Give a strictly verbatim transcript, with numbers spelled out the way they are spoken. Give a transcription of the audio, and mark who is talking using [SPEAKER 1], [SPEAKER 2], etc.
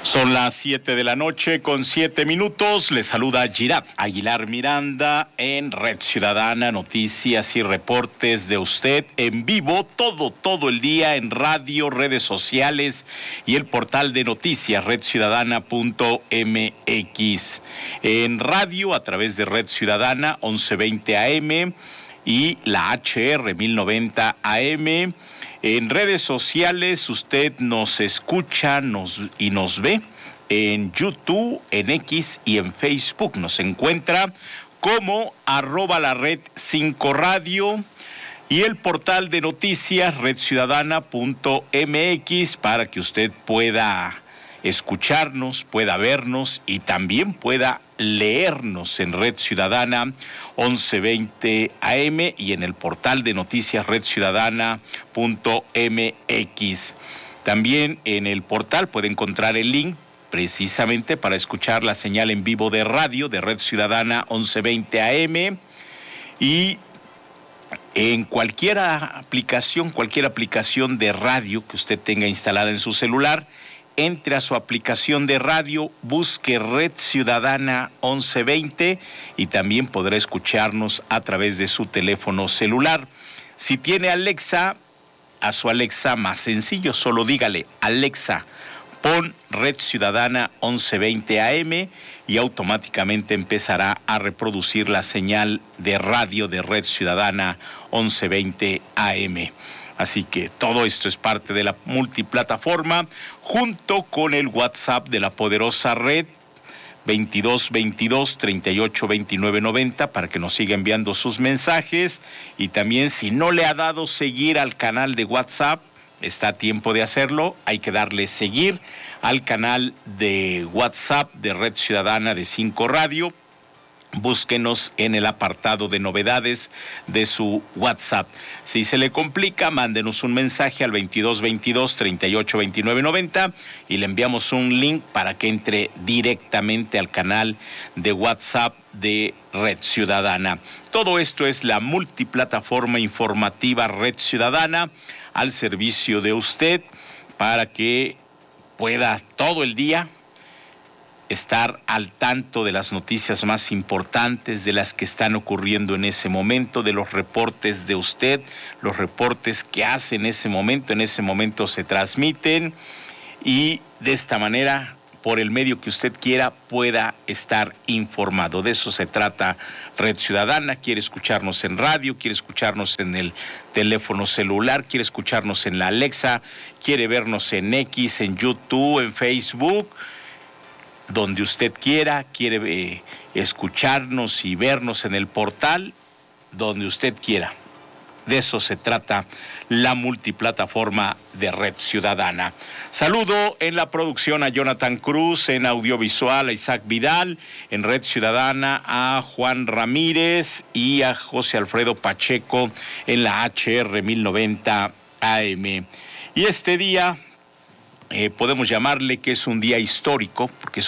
[SPEAKER 1] Son las siete de la noche con siete minutos. Les saluda Girard Aguilar Miranda en Red Ciudadana, noticias y reportes de usted en vivo todo, todo el día en radio, redes sociales y el portal de noticias red ciudadana punto m x. En radio a través de Red Ciudadana once veinte A M y la H R mil noventa A M. En redes sociales usted nos escucha nos, y nos ve en YouTube, en X y en Facebook. Nos encuentra como arroba la red cinco radio y el portal de noticias red ciudadana punto m x para que usted pueda escucharnos, pueda vernos y también pueda leernos en Red Ciudadana once veinte A M y en el portal de noticias red ciudadana punto m x. También en el portal puede encontrar el link precisamente para escuchar la señal en vivo de radio de Red Ciudadana once veinte A M y en cualquier aplicación, cualquier aplicación de radio que usted tenga instalada en su celular. Entre a su aplicación de radio, busque Red Ciudadana once veinte y también podrá escucharnos a través de su teléfono celular. Si tiene Alexa, a su Alexa más sencillo, solo dígale, Alexa, pon Red Ciudadana once veinte A M y automáticamente empezará a reproducir la señal de radio de Red Ciudadana once veinte A M. Así que todo esto es parte de la multiplataforma, junto con el WhatsApp de la poderosa red veintidós veintidós treinta y ocho veintinueve noventa para que nos siga enviando sus mensajes. Y también, si no le ha dado seguir al canal de WhatsApp, está a tiempo de hacerlo. Hay que darle seguir al canal de WhatsApp de Red Ciudadana de cinco Radio. Búsquenos en el apartado de novedades de su WhatsApp. Si se le complica, mándenos un mensaje al veintidós veintidós treinta y ocho veintinueve noventa y le enviamos un link para que entre directamente al canal de WhatsApp de Red Ciudadana. Todo esto es la multiplataforma informativa Red Ciudadana al servicio de usted para que pueda todo el día estar al tanto de las noticias más importantes, de las que están ocurriendo en ese momento, de los reportes de usted, los reportes que hace en ese momento, en ese momento se transmiten y de esta manera, por el medio que usted quiera, pueda estar informado. De eso se trata Red Ciudadana. Quiere escucharnos en radio, quiere escucharnos en el teléfono celular, quiere escucharnos en la Alexa, quiere vernos en X, en YouTube, en Facebook, donde usted quiera, quiere eh, escucharnos y vernos en el portal, donde usted quiera. De eso se trata la multiplataforma de Red Ciudadana. Saludo en la producción a Jonathan Cruz, en audiovisual a Isaac Vidal, en Red Ciudadana a Juan Ramírez y a José Alfredo Pacheco en la H R mil noventa A M. Y este día Eh, podemos llamarle que es un día histórico, porque es